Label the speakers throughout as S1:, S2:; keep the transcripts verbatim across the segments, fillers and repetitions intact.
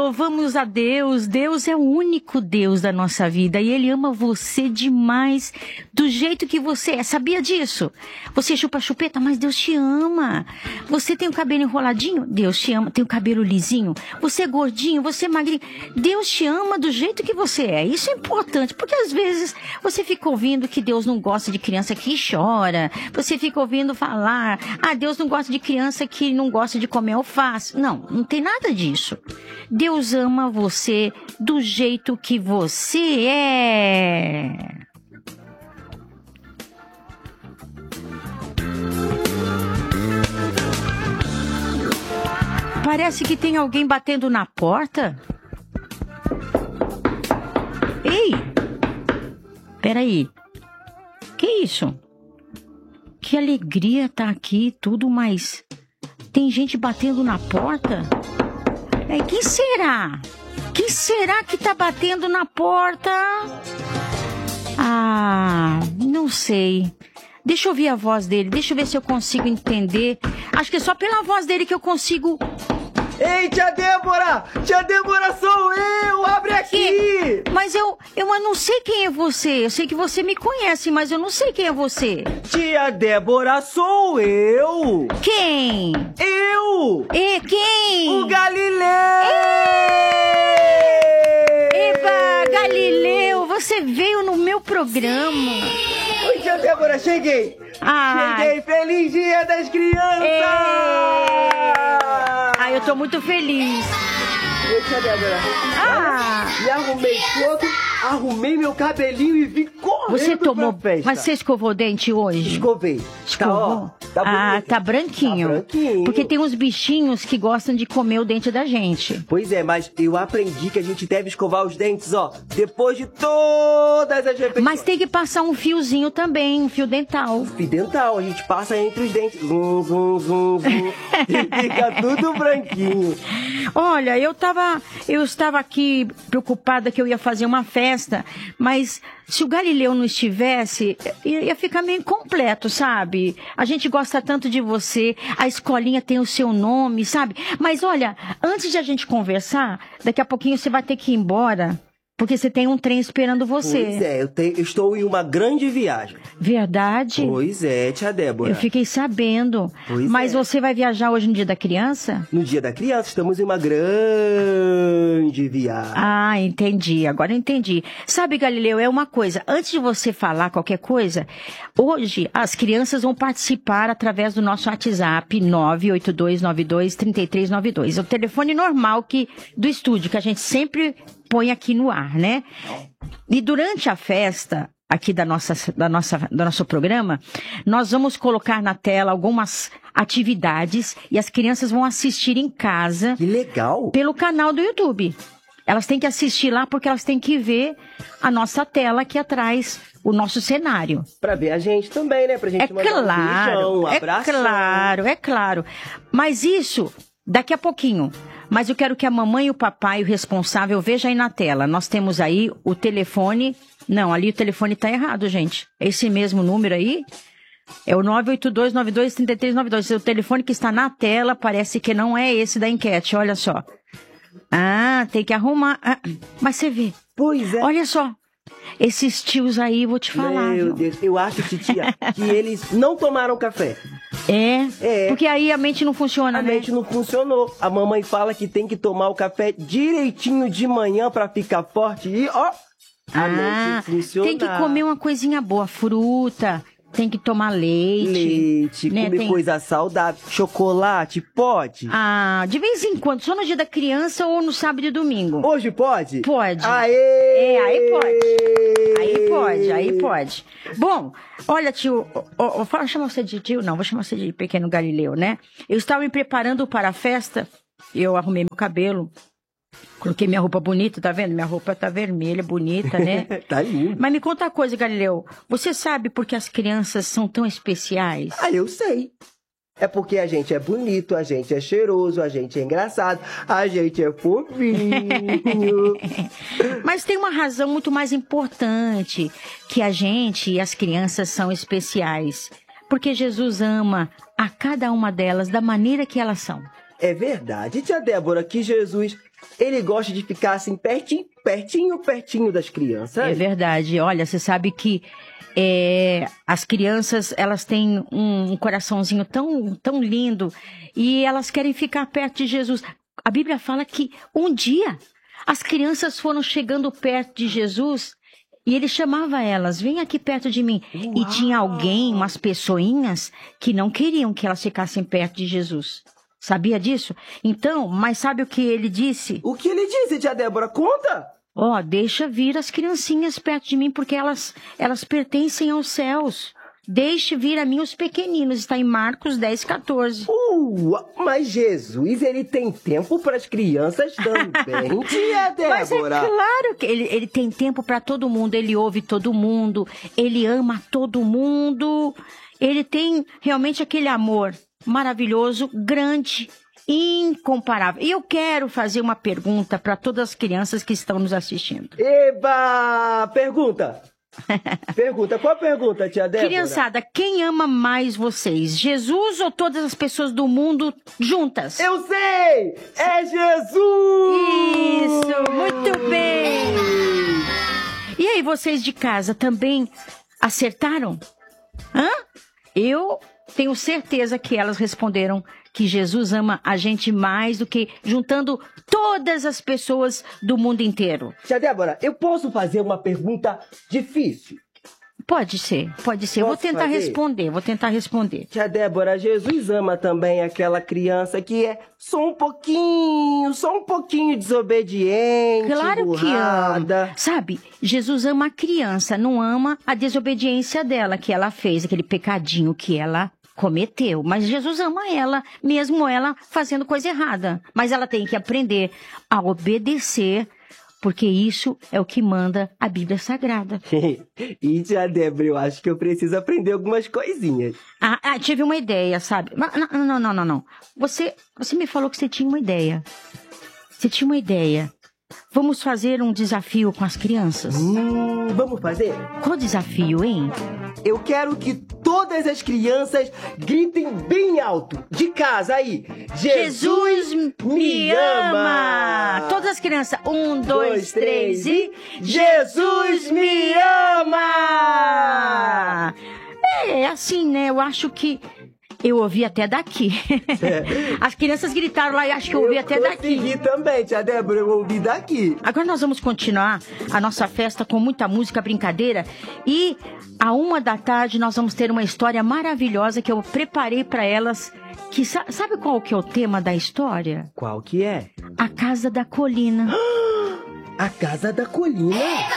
S1: louvamos a Deus. Deus é o único Deus da nossa vida e Ele ama você demais do jeito que você é. Sabia disso? Você chupa chupeta, mas Deus te ama. Você tem o cabelo enroladinho? Deus te ama. Tem o cabelo lisinho? Você é gordinho? Você é magrinho? Deus te ama do jeito que você é. Isso é importante, porque às vezes você fica ouvindo que Deus não gosta de criança que chora. Você fica ouvindo falar, ah, Deus não gosta de criança que não gosta de comer alface. Não, não tem nada disso. Deus ama você do jeito que você é. Parece que tem alguém batendo na porta. Ei! Peraí. Que isso? Que alegria tá aqui, tudo, mas tem gente batendo na porta? É, quem será? Quem será que tá batendo na porta? Ah, não sei. Deixa eu ouvir a voz dele, deixa eu ver se eu consigo entender. Acho que é só pela voz dele que eu consigo...
S2: Ei, tia Débora! Tia Débora, sou eu! Abre aqui!
S1: Que? Mas eu, eu não sei quem é você. Eu sei que você me conhece, mas eu não sei quem é você.
S2: Tia Débora, sou eu!
S1: Quem?
S2: Eu!
S1: E quem?
S2: O Galileu!
S1: Eba, Galileu, você veio no meu programa.
S2: Oi, tia Débora, cheguei!
S1: Ah.
S2: Cheguei! Feliz Dia das Crianças!
S1: Ah, eu tô muito feliz.
S2: Oi, tia Débora.
S1: Ah!
S2: Me arrumei todo, arrumei meu cabelinho e vim correndo
S1: Você tomou...
S2: pra festa.
S1: Mas você escovou o dente hoje?
S2: Escovei.
S1: Escovou?
S2: Tá, ó, tá
S1: ah,
S2: bonito.
S1: tá branquinho.
S2: Tá branquinho.
S1: Porque tem uns bichinhos que gostam de comer o dente da gente.
S2: Pois é, mas eu aprendi que a gente deve escovar os dentes, ó, depois de todas as refeições.
S1: Mas tem que passar um fiozinho também, um fio dental.
S2: Fio dental, a gente passa entre os dentes. Zum, zum, zum, zum. E fica tudo branquinho.
S1: Olha, eu tava, eu estava aqui preocupada que eu ia fazer uma festa, mas se o Galileu não estivesse, ia ficar meio incompleto, sabe? A gente gosta tanto de você, a escolinha tem o seu nome, sabe? Mas olha, antes de a gente conversar, daqui a pouquinho você vai ter que ir embora. Porque você tem um trem esperando você.
S2: Pois é, eu, te, eu estou em uma grande viagem.
S1: Verdade?
S2: Pois é, tia Débora.
S1: Eu fiquei sabendo.
S2: Pois
S1: Mas
S2: é.
S1: você vai viajar hoje no Dia da Criança?
S2: No Dia da Criança, estamos em uma grande viagem.
S1: Ah, entendi. Agora eu entendi. Sabe, Galileu, é uma coisa. Antes de você falar qualquer coisa, hoje as crianças vão participar através do nosso WhatsApp nove oito dois nove dois três três nove dois. É o telefone normal que, do estúdio, que a gente sempre põe aqui no ar, né? E durante a festa aqui da nossa, da nossa, do nosso programa, nós vamos colocar na tela algumas atividades e as crianças vão assistir em casa.
S2: Que legal!
S1: Pelo canal do YouTube. Elas têm que assistir lá porque elas têm que ver a nossa tela aqui atrás, o nosso cenário.
S2: Pra ver a gente também, né? Pra gente
S1: É
S2: mandar
S1: claro,
S2: um beijão, um
S1: é
S2: abração.
S1: claro, é claro. Mas isso, daqui a pouquinho. Mas eu quero que a mamãe e o papai, o responsável, veja aí na tela. Nós temos aí o telefone. Não, ali o telefone tá errado, gente. Esse mesmo número aí é o nove oito dois nove dois três três nove dois. O telefone que está na tela parece que não é esse da enquete, olha só. Ah, tem que arrumar. Ah, mas você vê.
S2: Pois é.
S1: Olha só. Esses tios aí, vou te falar.
S2: Meu
S1: viu?
S2: Deus, eu acho, titia, que eles não tomaram café.
S1: É?
S2: É.
S1: Porque aí a mente não funciona,
S2: A
S1: né?
S2: mente não funcionou. A mamãe fala que tem que tomar o café direitinho de manhã pra ficar forte e, ó, a
S1: Ah,
S2: mente funcionar.
S1: tem que comer uma coisinha boa, fruta, tem que tomar leite.
S2: Leite,
S1: né?
S2: comer
S1: Tem-
S2: coisa saudável. Chocolate, pode?
S1: Ah, de vez em quando, só no dia da criança ou no sábado e domingo.
S2: Hoje pode?
S1: Pode.
S2: Aê!
S1: É, aí pode. Aí pode, aí pode. Bom, olha, tio, ó, ó, fala, chama você de tio? Não, vou chamar você de pequeno Galileu, né? Eu estava me preparando para a festa, eu arrumei meu cabelo, coloquei minha roupa bonita, tá vendo? Minha roupa tá vermelha, bonita, né?
S2: Tá lindo.
S1: Mas me conta uma coisa, Galileu. Você sabe por que as crianças são tão especiais?
S2: Ah, eu sei. É porque a gente é bonito, a gente é cheiroso, a gente é engraçado, a gente é fofinho.
S1: Mas tem uma razão muito mais importante, que a gente e as crianças são especiais. Porque Jesus ama a cada uma delas da maneira que elas são.
S2: É verdade, tia Débora, que Jesus, ele gosta de ficar assim pertinho, pertinho, pertinho das crianças.
S1: É verdade. Olha, você sabe que é, as crianças, elas têm um, um coraçãozinho tão, tão lindo e elas querem ficar perto de Jesus. A Bíblia fala que um dia as crianças foram chegando perto de Jesus e ele chamava elas, vem aqui perto de mim. Uau. E tinha alguém, umas pessoinhas, que não queriam que elas ficassem perto de Jesus. Sabia disso? Então, mas sabe o que ele disse?
S2: O que ele disse, tia Débora? Conta!
S1: Ó, oh, deixa vir as criancinhas perto de mim, porque elas, elas pertencem aos céus. Deixe vir a mim os pequeninos. Está em Marcos dez, quatorze.
S2: Uh, mas Jesus, ele tem tempo para as crianças também, tia Débora.
S1: Mas é claro que ele, ele tem tempo para todo mundo. Ele ouve todo mundo. Ele ama todo mundo. Ele tem realmente aquele amor maravilhoso, grande, incomparável. E eu quero fazer uma pergunta para todas as crianças que estão nos assistindo.
S2: Eba! Pergunta! Pergunta, qual a pergunta, tia Débora?
S1: Criançada, quem ama mais vocês? Jesus ou todas as pessoas do mundo juntas?
S2: Eu sei! É Jesus!
S1: Isso, muito bem! E aí, vocês de casa também acertaram? Hã? Eu tenho certeza que elas responderam que Jesus ama a gente mais do que juntando todas as pessoas do mundo inteiro.
S2: Tia Débora, eu posso fazer uma pergunta difícil?
S1: Pode ser, pode ser.
S2: Posso
S1: vou tentar
S2: fazer?
S1: responder, vou tentar responder.
S2: Tia Débora, Jesus ama também aquela criança que é só um pouquinho, só um pouquinho desobediente,
S1: Claro
S2: burrada.
S1: que ama. Sabe, Jesus ama a criança, não ama a desobediência dela, que ela fez, aquele pecadinho que ela cometeu. Mas Jesus ama ela, mesmo ela fazendo coisa errada. Mas ela tem que aprender a obedecer, porque isso é o que manda a Bíblia Sagrada.
S2: E, tia Débora, eu acho que eu preciso aprender algumas coisinhas.
S1: Ah, ah, tive uma ideia, sabe? Não, não, não, não, não. Você, você me falou que você tinha uma ideia. Você tinha uma ideia. Vamos fazer um desafio com as crianças?
S2: Hum, vamos fazer?
S1: Qual desafio, hein?
S2: Eu quero que todas as crianças gritem bem alto, de casa aí. Jesus,
S1: Jesus
S2: me
S1: me
S2: ama!
S1: ama! Todas as crianças. Um, dois,
S2: Dois,
S1: três e...
S2: Jesus me ama!
S1: É assim, né? Eu acho que... Eu ouvi até daqui. As crianças gritaram lá e acho que eu ouvi
S2: eu
S1: até daqui.
S2: Eu consegui também, tia Débora, eu ouvi daqui.
S1: Agora nós vamos continuar a nossa festa com muita música, brincadeira. E à uma da tarde nós vamos ter uma história maravilhosa que eu preparei para elas. Que, sabe qual que é o tema da história?
S2: Qual que é?
S1: A Casa da Colina.
S2: A Casa da Colina?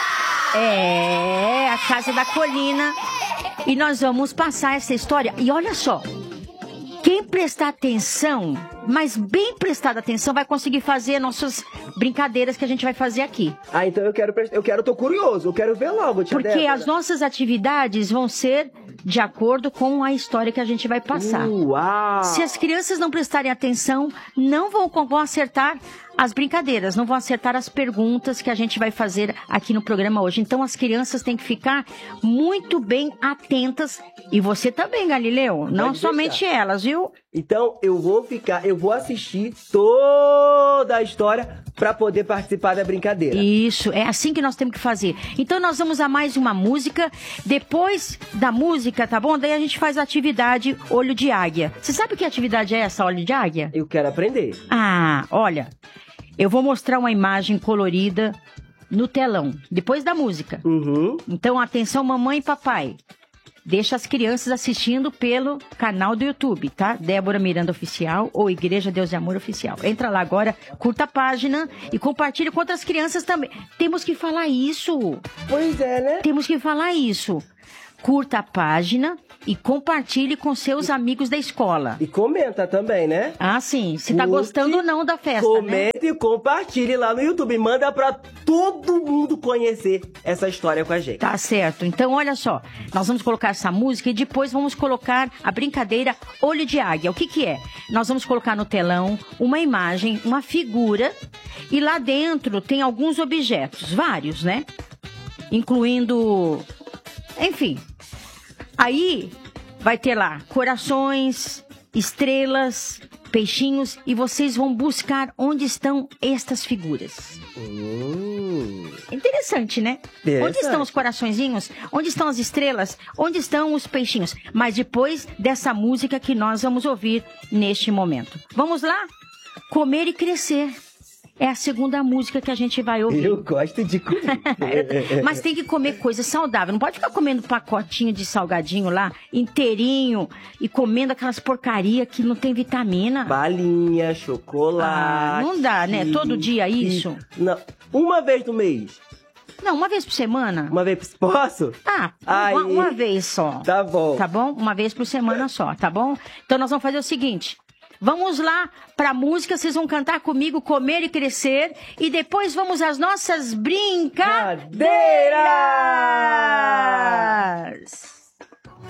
S1: É, a Casa da Colina. E nós vamos passar essa história. E olha só, quem prestar atenção, mas bem prestada atenção, vai conseguir fazer nossas brincadeiras que a gente vai fazer aqui.
S2: Ah, então eu quero, eu quero, tô curioso, eu quero ver logo, tia
S1: Porque
S2: Débora.
S1: as nossas atividades vão ser de acordo com a história que a gente vai passar.
S2: Uau!
S1: Se as crianças não prestarem atenção, não vão, vão acertar as brincadeiras, não vão acertar as perguntas que a gente vai fazer aqui no programa hoje. Então as crianças têm que ficar muito bem atentas. E você também, Galileu, não
S2: Pode
S1: somente
S2: deixar.
S1: elas, viu?
S2: Então eu vou ficar, eu vou assistir toda a história para poder participar da brincadeira.
S1: Isso, é assim que nós temos que fazer. Então nós vamos a mais uma música. Depois da música, tá bom? Daí a gente faz a atividade Olho de Águia. Você sabe que atividade é essa, Olho de Águia?
S2: Eu quero aprender.
S1: Ah, olha, eu vou mostrar uma imagem colorida no telão, depois da música.
S2: Uhum.
S1: Então, atenção, mamãe e papai. Deixa as crianças assistindo pelo canal do YouTube, tá? Débora Miranda Oficial ou Igreja Deus de Amor Oficial. Entra lá agora, curta a página e compartilha com outras crianças também. Temos que falar isso.
S2: Pois é, né?
S1: Temos que falar isso. Curta a página e compartilhe com seus amigos da escola.
S2: E comenta também, né?
S1: Ah, sim. Se tá
S2: Curte,
S1: gostando ou não da festa, né?
S2: Comenta e compartilhe lá no YouTube. Manda pra todo mundo conhecer essa história com a gente.
S1: Tá certo. Então, olha só. Nós vamos colocar essa música e depois vamos colocar a brincadeira Olho de Águia. O que que é? Nós vamos colocar no telão uma imagem, uma figura. E lá dentro tem alguns objetos, vários, né? Incluindo... Enfim. Aí vai ter lá corações, estrelas, peixinhos, e vocês vão buscar onde estão estas figuras.
S2: Hum.
S1: Interessante, né?
S2: Interessante.
S1: Onde estão os coraçõezinhos? Onde estão as estrelas? Onde estão os peixinhos? Mas depois dessa música que nós vamos ouvir neste momento. Vamos lá? Comer e Crescer. É a segunda música que a gente vai ouvir.
S2: Eu gosto de comer.
S1: Mas tem que comer coisa saudável. Não pode ficar comendo pacotinho de salgadinho lá, inteirinho, e comendo aquelas porcaria que não tem vitamina.
S2: Balinha, chocolate.
S1: Ah, não dá, né? Todo dia isso?
S2: Não. Uma vez no mês.
S1: Não, uma vez por semana.
S2: Uma vez, posso?
S1: Ah,
S2: Aí.
S1: uma, uma vez só.
S2: Tá bom.
S1: Tá bom? Uma vez por semana só, tá bom? Então nós vamos fazer o seguinte. Vamos lá pra música, vocês vão cantar comigo Comer e Crescer, e depois vamos às nossas brincadeiras.